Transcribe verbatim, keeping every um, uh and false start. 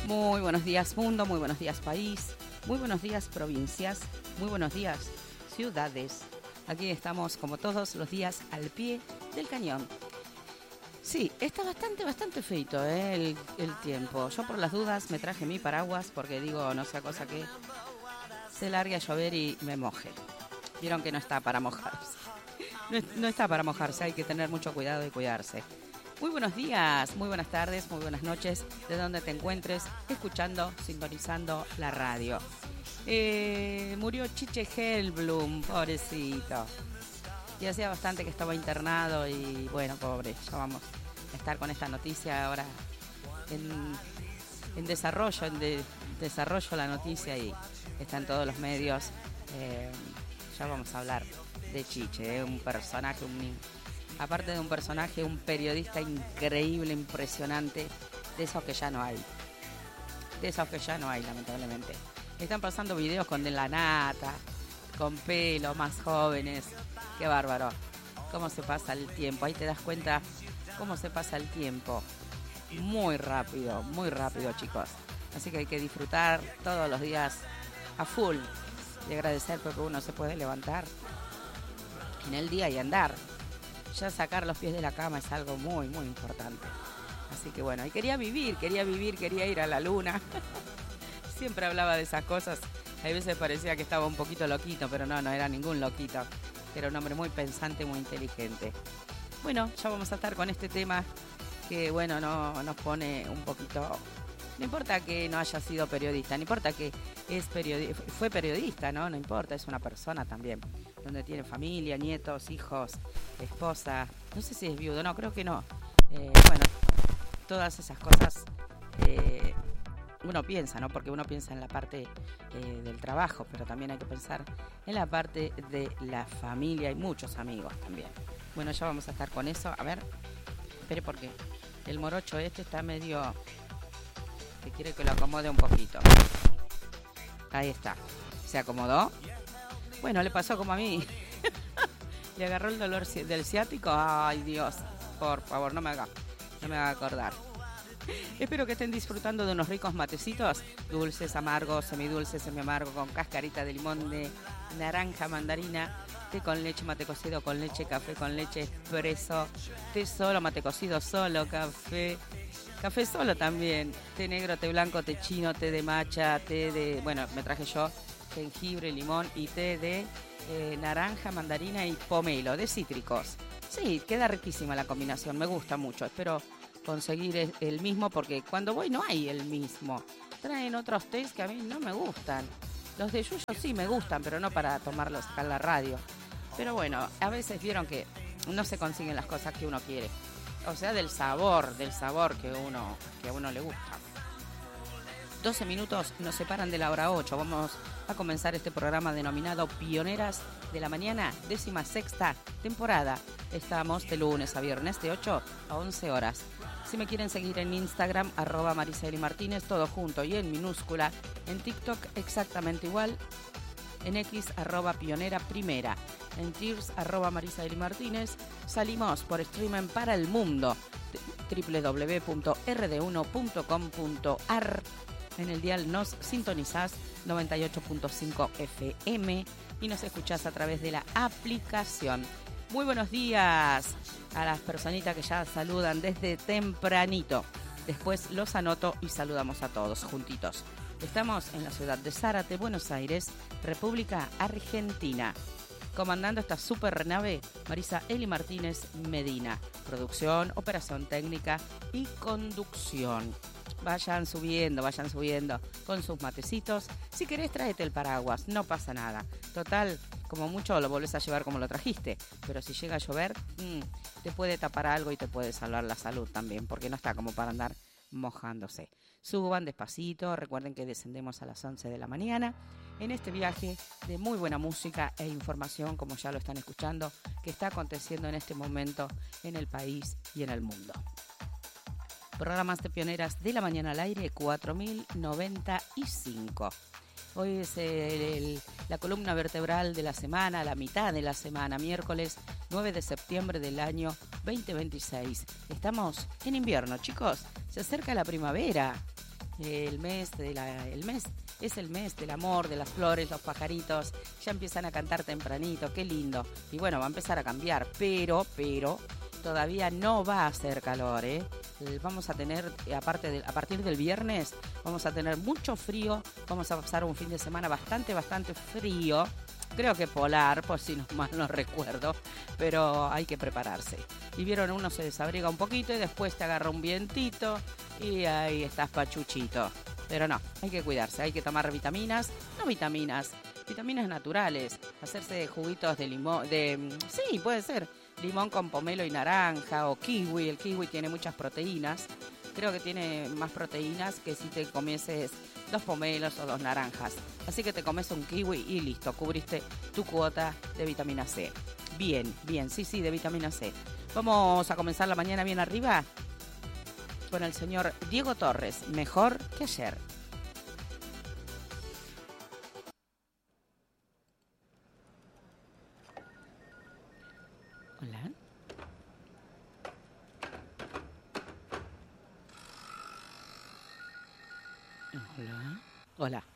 Muy buenos días mundo, muy buenos días país, muy buenos días provincias, muy buenos días ciudades. Aquí estamos como todos los días al pie del cañón. Sí, está bastante, bastante feito ¿eh? el, el tiempo. Yo por las dudas me traje mi paraguas porque digo, no sea cosa que se largue a llover y me moje. Vieron que no está para mojarse. No, no está para mojarse, hay que tener mucho cuidado y cuidarse. Muy buenos días, muy buenas tardes, muy buenas noches, de donde te encuentres, escuchando, sintonizando la radio. Eh, murió Chiche Helblum, pobrecito. Y hacía bastante que estaba internado y bueno, pobre, ya vamos a estar con esta noticia ahora en, en desarrollo, en de, desarrollo la noticia y está en todos los medios. Eh, ya vamos a hablar de Chiche, eh, un personaje, un aparte de un personaje, un periodista increíble, impresionante, de esos que ya no hay. De esos que ya no hay, lamentablemente. Están pasando videos con De la Nata, con pelo, más jóvenes. Qué bárbaro. Cómo se pasa el tiempo. Ahí te das cuenta cómo se pasa el tiempo. Muy rápido, muy rápido, chicos. Así que hay que disfrutar todos los días a full. Y agradecer porque uno se puede levantar en el día y andar. Ya sacar los pies de la cama es algo muy, muy importante. Así que bueno, y quería vivir, quería vivir, quería ir a la luna. Siempre hablaba de esas cosas. A veces parecía que estaba un poquito loquito, pero no, no era ningún loquito. Era un hombre muy pensante, muy inteligente. Bueno, ya vamos a estar con este tema que, bueno, no, nos pone un poquito... No importa que no haya sido periodista, no importa que es periodi- fue periodista, ¿no? No importa, es una persona también, donde tiene familia, nietos, hijos, esposa, no sé si es viudo, no, creo que no. Eh, bueno, todas esas cosas eh, uno piensa, ¿no? Porque uno piensa en la parte eh, del trabajo, pero también hay que pensar en la parte de la familia y muchos amigos también. Bueno, ya vamos a estar con eso. A ver, espere porque el morocho este está medio... que quiere que lo acomode un poquito. Ahí está. ¿Se acomodó? Bueno, le pasó como a mí. Le agarró el dolor del ciático. Ay, Dios. Por favor, no me haga, no me haga acordar. Espero que estén disfrutando de unos ricos matecitos. Dulces, amargos, semidulces, semiamargo, con cascarita de limón, de naranja, mandarina, té con leche, mate cocido con leche, café con leche, expreso, té solo, mate cocido solo, café... Café solo también, té negro, té blanco, té chino, té de matcha, té de... Bueno, me traje yo jengibre, limón y té de eh, naranja, mandarina y pomelo, de cítricos. Sí, queda riquísima la combinación, me gusta mucho. Espero conseguir el mismo porque cuando voy no hay el mismo. Traen otros tés que a mí no me gustan. Los de Yuyo sí me gustan, pero no para tomarlos acá en la radio. Pero bueno, a veces vieron que no se consiguen las cosas que uno quiere. O sea, del sabor, del sabor que uno, que a uno le gusta. doce minutos nos separan de la hora ocho. Vamos a comenzar este programa denominado Pioneras de la Mañana, décima sexta temporada. Estamos de lunes a viernes de ocho a once horas. Si me quieren seguir en Instagram, arroba Mariseli Martínez, todo junto y en minúscula. En TikTok exactamente igual. En X, arroba Pionera Primera. En Tears, arroba Marisa Eli Martínez. Salimos por streaming para el mundo, doble u doble u doble u punto r d uno punto com punto a r. En el dial nos sintonizás noventa y ocho punto cinco F M y nos escuchás a través de la aplicación. Muy buenos días a las personitas que ya saludan desde tempranito. Después los anoto y saludamos a todos juntitos. Estamos en la ciudad de Zárate, Buenos Aires, República Argentina. Comandando esta super nave, Marisa Eli Martínez Medina. Producción, operación técnica y conducción. Vayan subiendo, vayan subiendo con sus matecitos. Si querés, tráete el paraguas, no pasa nada. Total, como mucho lo volvés a llevar como lo trajiste. Pero si llega a llover, mmm, te puede tapar algo y te puede salvar la salud también, porque no está como para andar mojándose. Suban despacito, recuerden que descendemos a las once de la mañana en este viaje de muy buena música e información, como ya lo están escuchando, que está aconteciendo en este momento en el país y en el mundo. Programas de Pioneras de la Mañana al aire cuatro mil noventa y cinco. Hoy es el, el, la columna vertebral de la semana, la mitad de la semana, miércoles nueve de septiembre del año veinte veintiséis. Estamos en invierno, chicos. Se acerca la primavera. El mes de la, el mes es el mes del amor, de las flores, los pajaritos ya empiezan a cantar tempranito, qué lindo. Y bueno, va a empezar a cambiar, pero, pero todavía no va a hacer calor, ¿eh? Vamos a tener, aparte de, a partir del viernes, vamos a tener mucho frío, vamos a pasar un fin de semana bastante, bastante frío. Creo que polar, por si no mal no recuerdo, pero hay que prepararse. Y vieron, uno se desabriga un poquito y después te agarra un vientito y ahí estás pachuchito. Pero no, hay que cuidarse, hay que tomar vitaminas, no vitaminas, vitaminas naturales, hacerse juguitos de limón, de, sí, puede ser, limón con pomelo y naranja o kiwi. El kiwi tiene muchas proteínas, creo que tiene más proteínas que si te comieses dos pomelos o dos naranjas. Así que te comes un kiwi y listo, cubriste tu cuota de vitamina C. Bien, bien, sí, sí, de vitamina C. Vamos a comenzar la mañana bien arriba con el señor Diego Torres, mejor que ayer. Hola. Hola. Hola.